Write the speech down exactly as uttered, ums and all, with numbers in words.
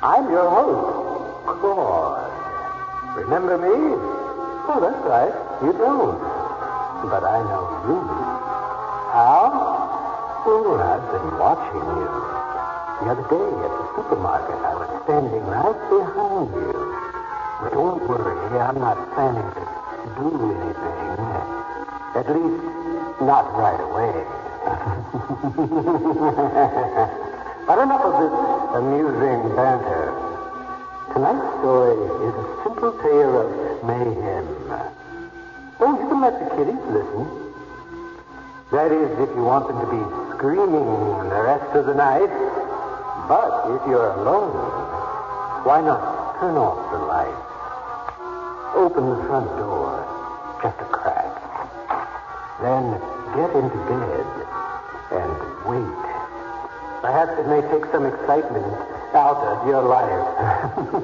I'm your host, Claude. Remember me? Oh, that's right. You don't. But I know you. How? Oh, I've been watching you. The other day at the supermarket, I was standing right behind you. But don't worry, I'm not planning to do anything. At least, not right away. But enough of this amusing banter. Tonight's story is a simple tale of mayhem. Oh, you can let the kiddies listen. That is, if you want them to be screaming the rest of the night. But if you're alone, why not turn off the lights? Open the front door, just a crack. Then get into bed and wait. Perhaps it may take some excitement out of your life.